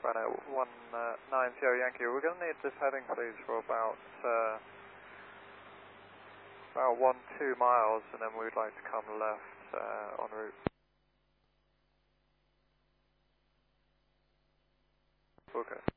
Granite 190 Yankee. We're going to need this heading, please, for about 1-2 miles, and then we'd like to come left en route. Okay.